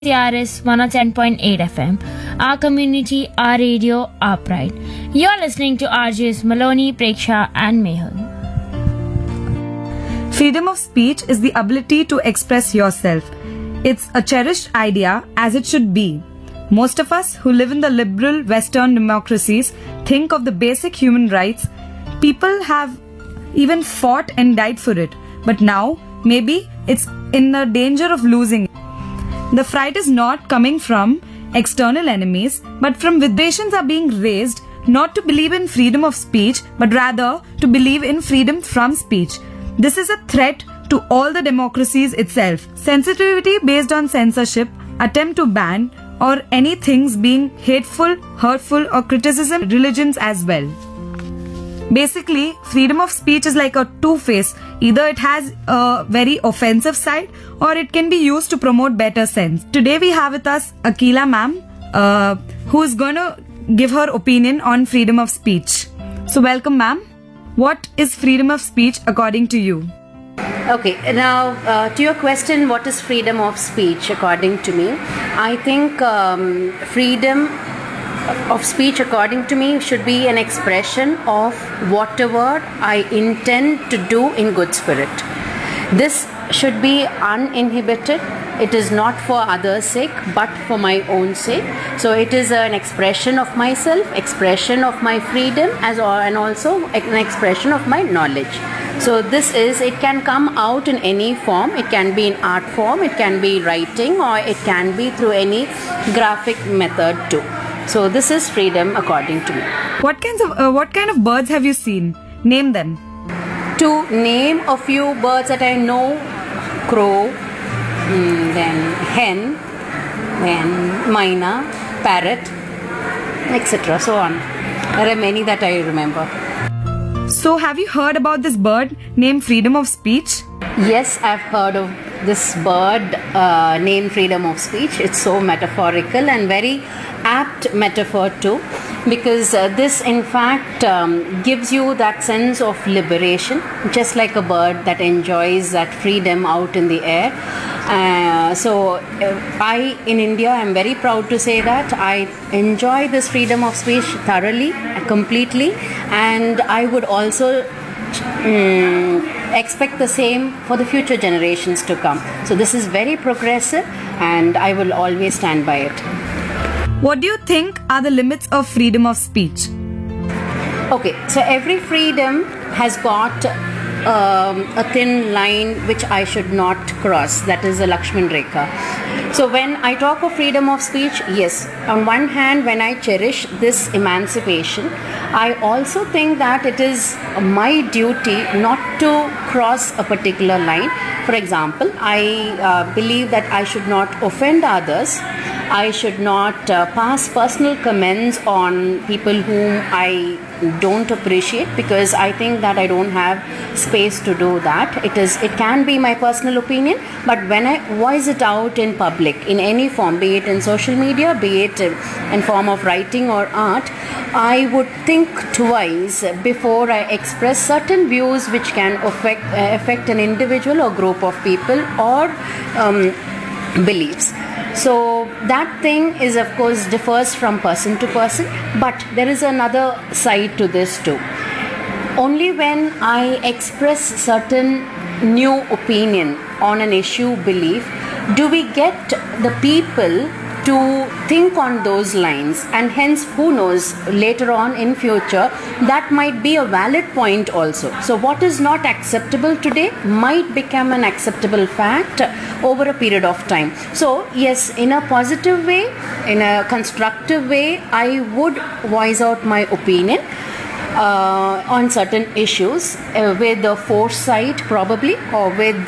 CRS 107.8 FM. Our community, our radio, our pride. You're listening to RJs Maloney, Preksha, and Mehul. Freedom of speech is the ability to express yourself. It's a cherished idea, as it should be. Most of us who live in the liberal Western democracies think of the basic human rights. People have even fought and died for it. But now, maybe it's in the danger of losing. The fright is not coming from external enemies, but from vibrations are being raised not to believe in freedom of speech, but rather to believe in freedom from speech. This is a threat to all the democracies itself. Sensitivity based on censorship, attempt to ban, or any things being hateful, hurtful, or criticism religions as well. Basically, freedom of speech is like a two-face. Either it has a very offensive side or it can be used to promote better sense. Today we have with us Akila ma'am, who is going to give her opinion on freedom of speech. So welcome ma'am. What is freedom of speech according to you? Okay, now to your question, what is freedom of speech according to me? I think freedom of speech according to me should be an expression of whatever I intend to do in good spirit. This should be uninhibited. It is not for others' sake but for my own sake. So it is an expression of myself, expression of my freedom and also an expression of my knowledge. So it can come out in any form. It can be in art form, it can be writing, or it can be through any graphic method too. So this is freedom according to me. What kind of birds have you seen? Name them. To name a few birds that I know: crow, then hen, then myna, parrot, etc. So on. There are many that I remember. So have you heard about this bird named freedom of speech? Yes, I've heard of this bird named freedom of speech. It's so metaphorical and very apt metaphor too, because this in fact gives you that sense of liberation, just like a bird that enjoys that freedom out in the air. I in India am very proud to say that I enjoy this freedom of speech thoroughly, completely, and I would also expect the same for the future generations to come. So this is very progressive and I will always stand by it. What do you think are the limits of freedom of speech? Okay, so every freedom has got a thin line which I should not cross. That is the Lakshman Rekha. So when I talk of freedom of speech, yes, on one hand, when I cherish this emancipation, I also think that it is my duty not to cross a particular line. For example, I believe that I should not offend others. I should not pass personal comments on people whom I don't appreciate, because I think that I don't have space to do that. It can be my personal opinion, but when I voice it out in public in any form, be it in social media, be it in form of writing or art, I would think twice before I express certain views which can affect an individual or group of people or beliefs. So that thing is, of course, differs from person to person, but there is another side to this too. Only when I express certain new opinion on an issue, belief, do we get the people to think on those lines, and hence who knows, later on in future that might be a valid point also. So what is not acceptable today might become an acceptable fact over a period of time. So yes, in a positive way, in a constructive way, I would voice out my opinion on certain issues with the foresight probably, or with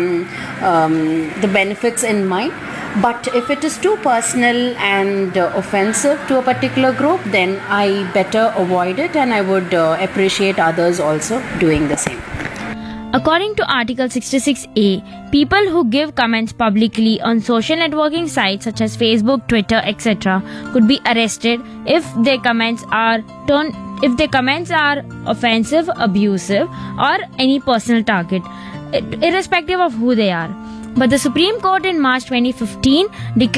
the benefits in mind. But if it is too personal and offensive to a particular group, then I better avoid it, and I would appreciate others also doing the same. According to Article 66A, people who give comments publicly on social networking sites such as Facebook, Twitter, etc. could be arrested if their comments are offensive, abusive, or any personal target, irrespective of who they are. But the Supreme Court in March 2015 declared